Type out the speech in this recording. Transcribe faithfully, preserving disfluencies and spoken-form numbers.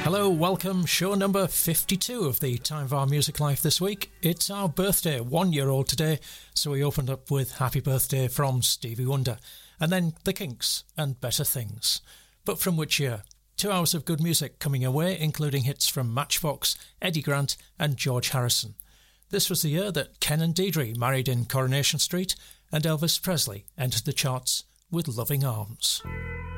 Hello, welcome, show number fifty-two of the Time of Our Music Life this week. It's our birthday, one year old today, so we opened up with Happy Birthday from Stevie Wonder, and then The Kinks and Better Things. But from which year? Two hours of good music coming away, including hits from Matchbox, Eddie Grant and George Harrison. This was the year that Ken and Deidre married in Coronation Street, and Elvis Presley entered the charts with Loving Arms.